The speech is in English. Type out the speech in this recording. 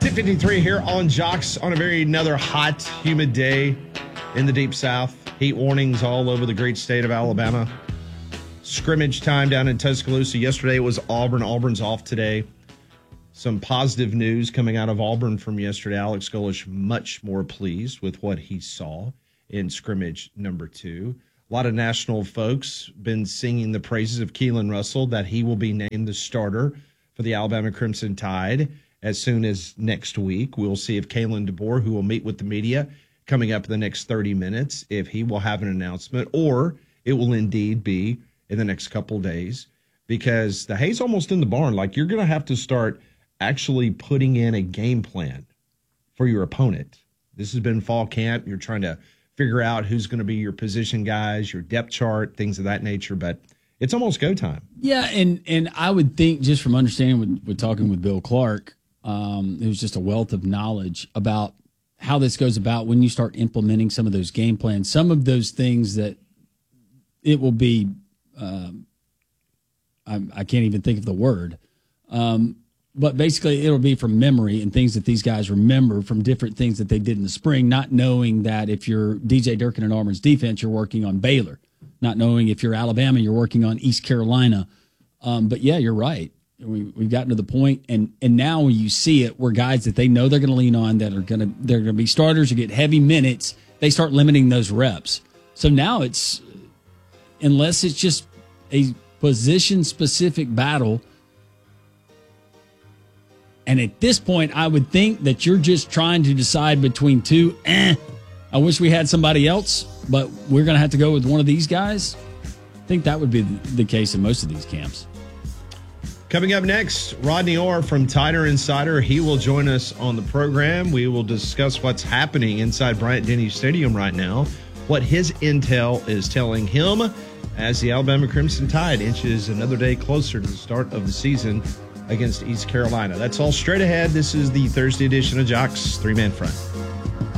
6:53 here on Jocks on another hot, humid day in the Deep South. Heat warnings all over the great state of Alabama. Scrimmage time down in Tuscaloosa. Yesterday it was Auburn. Auburn's off today. Some positive news coming out of Auburn from yesterday. Alex Golesh much more pleased with what he saw in scrimmage number 2. A lot of national folks been singing the praises of Keelan Russell, that he will be named the starter for the Alabama Crimson Tide as soon as next week. We'll see if Kalen DeBoer, who will meet with the media coming up in the next 30 minutes, if he will have an announcement, or it will indeed be in the next couple of days, because the hay's almost in the barn. Like, you're going to have to start actually putting in a game plan for your opponent. This has been fall camp. You're trying to figure out who's going to be your position guys, your depth chart, things of that nature, but it's almost go time. Yeah, and I would think, just from understanding with talking with Bill Clark, it was just a wealth of knowledge about how this goes about when you start implementing some of those game plans. Some of those things that it will be, I can't even think of the word, but basically it'll be from memory and things that these guys remember from different things that they did in the spring, not knowing that if you're DJ Durkin and Auburn's defense, you're working on Baylor, not knowing if you're Alabama, you're working on East Carolina. But yeah, you're right. We've gotten to the point, and now when you see it, where guys that they know they're going to lean on, that they're going to be starters or get heavy minutes, they start limiting those reps. So now it's, unless it's just a position-specific battle, and at this point, I would think that you're just trying to decide between two. I wish we had somebody else, but we're going to have to go with one of these guys. I think that would be the case in most of these camps. Coming up next, Rodney Orr from Tider Insider. He will join us on the program. We will discuss what's happening inside Bryant-Denny Stadium right now, what his intel is telling him as the Alabama Crimson Tide inches another day closer to the start of the season against East Carolina. That's all straight ahead. This is the Thursday edition of Jocks 3-Man Front.